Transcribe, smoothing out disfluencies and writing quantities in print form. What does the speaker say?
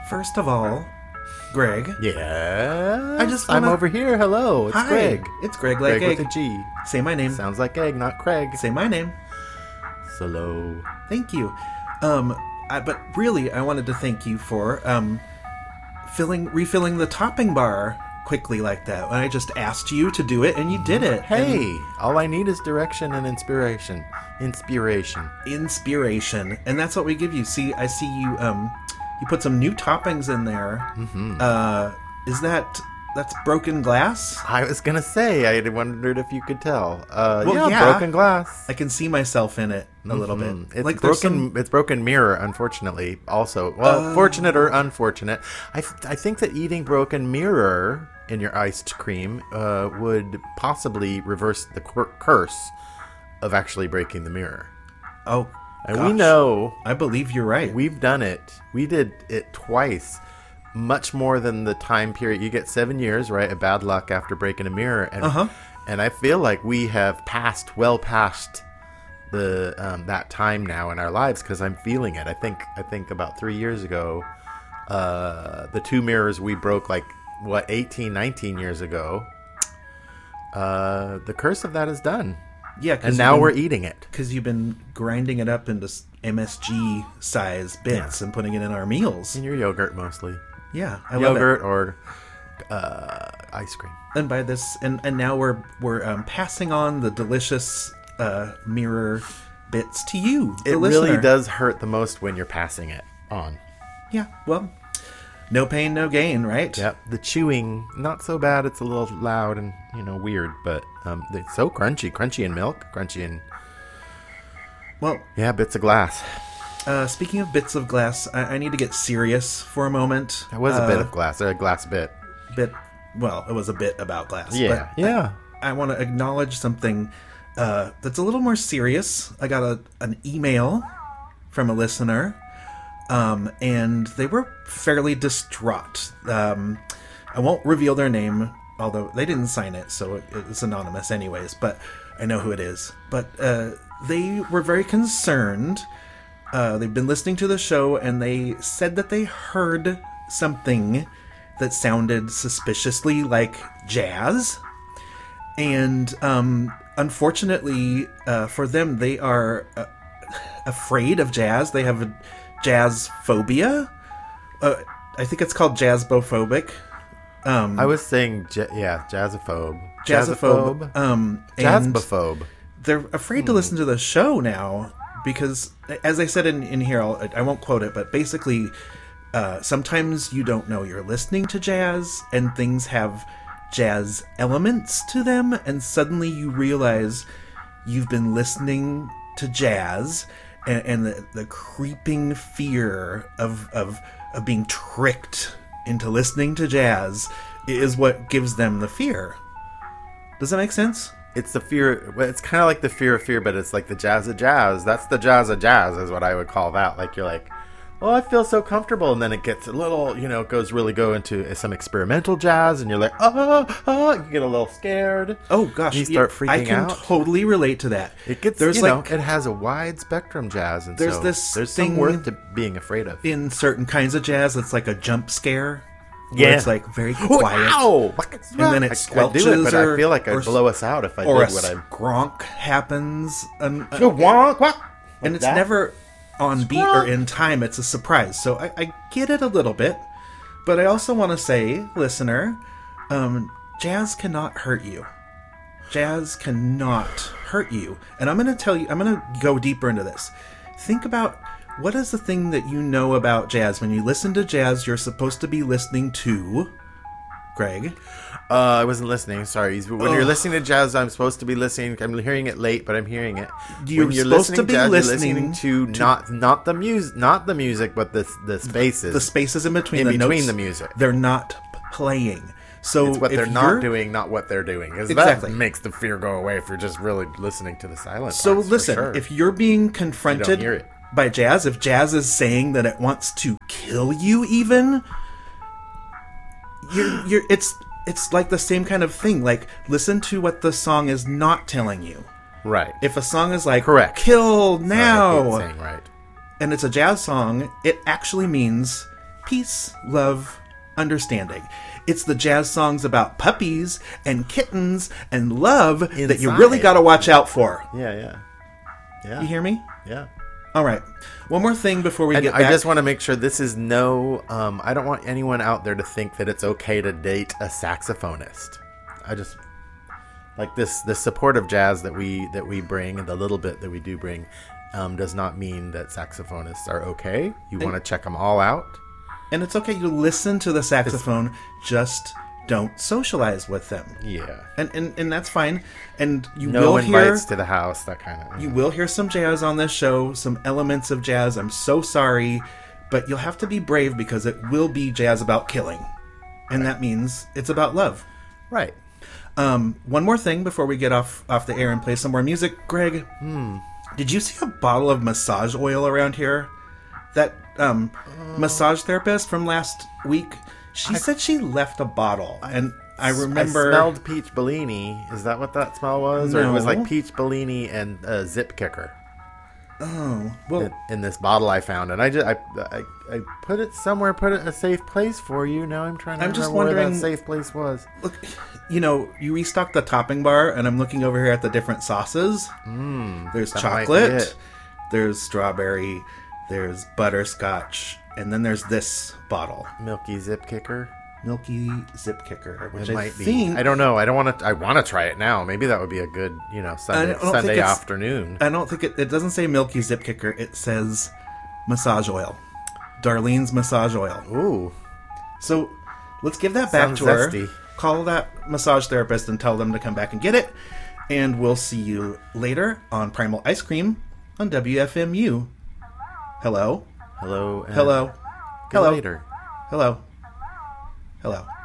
First of all, Greg. Yeah. I'm over here. Hello. It's Hi. Greg. It's Greg like Greg egg. with a G. Say my name. Sounds like egg, not Craig. Say my name. Solo. Thank you. But really, I wanted to thank you for refilling the topping bar quickly like that. When I just asked you to do it, and you did it. Hey, all I need is direction and inspiration. Inspiration. And that's what we give you. See, I see you. You put some new toppings in there. Mm-hmm. That's broken glass? I was gonna say. I wondered if you could tell. Yeah. Broken glass. I can see myself in it a little bit. It's like broken. It's broken mirror. Unfortunately, also. Well, fortunate or unfortunate. I think that eating broken mirror in your iced cream would possibly reverse the curse of actually breaking the mirror. Oh, and gosh. we know. I believe you're right. We've done it. We did it twice. Much more than the time period. You get 7 years, right, of bad luck after breaking a mirror. And I feel like we have well past the that time now in our lives, because I'm feeling it. I think about 3 years ago, the two mirrors we broke, 18, 19 years ago, the curse of that is done. Yeah, and now we're eating it. Because you've been grinding it up into MSG size bits and putting it in our meals. In your yogurt, mostly. Yeah, I love yogurt it. or ice cream. And by this, and now we're passing on the delicious mirror bits to you, the It listener. really does hurt the most when you're passing it on. Yeah, well, no pain, no gain, right? Yep. The chewing, not so bad. It's a little loud and weird, but it's so crunchy in milk, crunchy in. Well, yeah, bits of glass. Speaking of bits of glass, I need to get serious for a moment. That was a bit of glass, a glass bit. Well, it was a bit about glass. Yeah, but yeah. I want to acknowledge something that's a little more serious. I got an email from a listener, and they were fairly distraught. I won't reveal their name, although they didn't sign it, so it's anonymous anyways, but I know who it is. But they were very concerned. They've been listening to the show, and they said that they heard something that sounded suspiciously like jazz. And unfortunately for them, they are afraid of jazz. They have a jazz phobia. I think it's called jazzbophobic. I was saying, jazzophobe. Jazzophobe. Jazzbophobe. They're afraid to listen to the show now. Because, as I said in here, I won't quote it, but basically, sometimes you don't know you're listening to jazz, and things have jazz elements to them, and suddenly you realize you've been listening to jazz, and the creeping fear of being tricked into listening to jazz is what gives them the fear. Does that make sense? It's the fear. It's kind of like the fear of fear, but it's like the jazz of jazz. That's the jazz of jazz, is what I would call that. Like, you're like, oh, I feel so comfortable, and then it gets a little, go into some experimental jazz, and you're like, you get a little scared. Oh gosh, you start freaking out. I can totally relate to that. It gets, it has a wide spectrum jazz, and there's some worth to being afraid of. In certain kinds of jazz, it's like a jump scare. Yeah, it's like very quiet. Ow! And then it squelches, I do it, but I feel like I'd blow us out if I did what I. Or a skronk happens, and it's that? Never on beat or in time. It's a surprise. So I get it a little bit, but I also want to say, listener, jazz cannot hurt you. Jazz cannot hurt you, and I'm going to tell you. I'm going to go deeper into this. Think about. What is the thing that you know about jazz? When you listen to jazz, you're supposed to be listening to... Greg? I wasn't listening, sorry. When you're listening to jazz, I'm supposed to be listening. I'm hearing it late, but I'm hearing it. You're supposed to be listening to not the music, but the spaces. The spaces in between the notes. The music. They're not playing. So it's what they're not doing, not what they're doing. Exactly. That makes the fear go away if you're just really listening to the silent So parts, listen, for sure. If you're being confronted... You don't hear it. By jazz, if jazz is saying that it wants to kill you, even it's like the same kind of thing. Like, listen to what the song is not telling you. Right. If a song is like, correct, kill now, saying right, and it's a jazz song, it actually means peace, love, understanding. It's the jazz songs about puppies and kittens and love that you really got to watch out for. Yeah. You hear me? Yeah. All right. One more thing before we get back. I just want to make sure this is I don't want anyone out there to think that it's okay to date a saxophonist. I just like the support of jazz that we bring, and the little bit that we do bring does not mean that saxophonists are okay. You want to check them all out. And it's okay to listen to the saxophone, just don't socialize with them. Yeah. And that's fine. And you no will hear... invites to the house, that kind of... You will hear some jazz on this show, some elements of jazz. I'm so sorry, but you'll have to be brave because it will be jazz about killing. And that means it's about love. Right. One more thing before we get off the air and play some more music. Greg, did you see a bottle of massage oil around here? That massage therapist from last week, she said she left a bottle. And I remember... I smelled peach Bellini. Is that what that smell was? No. Or it was like peach Bellini and a zip kicker. Oh, well... In this bottle I found. And I put it somewhere, put it in a safe place for you. Now I'm trying to remember where that safe place was. Look, you restocked the topping bar, and I'm looking over here at the different sauces. There's chocolate, there's strawberry, there's butterscotch, and then there's this bottle. Milky Zip Kicker, which it might be. I don't know. I want to try it now. Maybe that would be a good, Sunday afternoon. I don't think it doesn't say Milky Zip Kicker. It says massage oil. Darlene's massage oil. Ooh. So let's give that back to her. Call that massage therapist and tell them to come back and get it. And we'll see you later on Primal Ice Cream on WFMU. Hello. Hello. Hello. Hello. Later. Hello. Hello.